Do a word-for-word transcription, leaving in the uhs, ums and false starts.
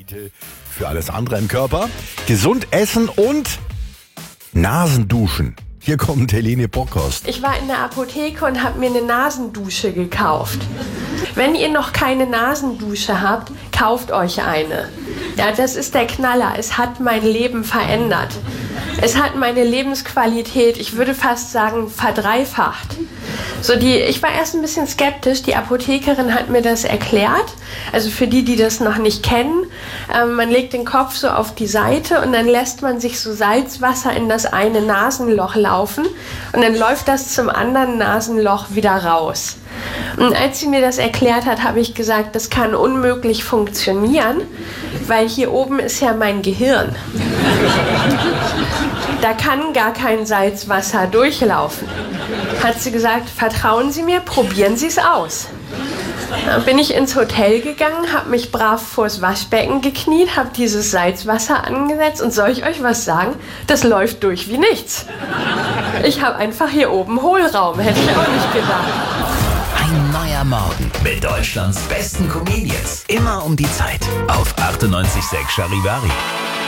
Miete für alles andere im Körper. Gesund essen und Nasenduschen. Hier kommt Helene Bockhorst. Ich war in der Apotheke und habe mir eine Nasendusche gekauft. Wenn ihr noch keine Nasendusche habt, kauft euch eine. Ja, das ist der Knaller. Es hat mein Leben verändert. Es hat meine Lebensqualität, ich würde fast sagen, verdreifacht. So die, ich war erst ein bisschen skeptisch. Die Apothekerin hat mir das erklärt. Also für die, die das noch nicht kennen, ähm, man legt den Kopf so auf die Seite und dann lässt man sich so Salzwasser in das eine Nasenloch laufen und dann läuft das zum anderen Nasenloch wieder raus. Und als sie mir das erklärt hat, habe ich gesagt, das kann unmöglich funktionieren, weil hier oben ist ja mein Gehirn. Da kann gar kein Salzwasser durchlaufen. Hat sie gesagt, vertrauen Sie mir, probieren Sie es aus. Dann bin ich ins Hotel gegangen, habe mich brav vors Waschbecken gekniet, habe dieses Salzwasser angesetzt und soll ich euch was sagen? Das läuft durch wie nichts. Ich habe einfach hier oben Hohlraum, hätte ich auch nicht gedacht. Ein neuer Morgen mit Deutschlands besten Comedians. Immer um die Zeit auf achtundneunzig Komma sechs Charivari.